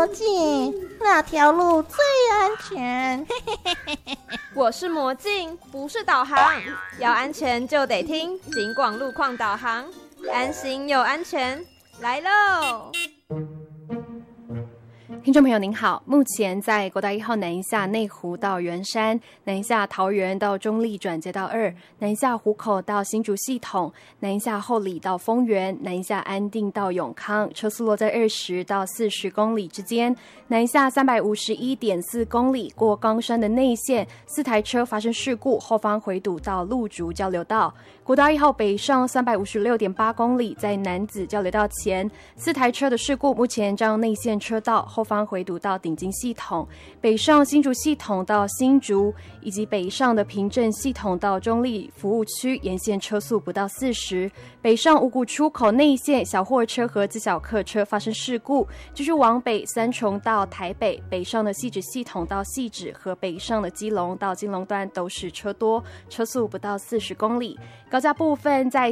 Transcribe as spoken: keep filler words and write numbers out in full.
镜，哪条路最安全？ 我是魔镜，不是导航。要安全就得听警广路况导航，安心又安全，来喽！ 听众朋友您好，目前在国道一号南一下内湖到圆山、南一下桃园到中立转接道二、南一下湖口到新竹系统、南一下后里到丰原、南一下安定到永康，车速落在二十到四十公里之间。南一下三百五十一点四公里过冈山的内线，四台车发生事故，后方回堵到鹿竹交流道。国道一号北上三百五十六点八公里，在南子交流道前，四台车的事故目前将内线车道后方回堵到顶金系统，北上新竹系统到新竹，以及北上的平镇系统到中立服务区沿线车速不到四十。北上五股出口内线小货车和自小客车发生事故，继续往北三重到台北，北上的汐止系统到汐止和北上的基隆到金龙段都是车多，车速不到四十公里。高架部分在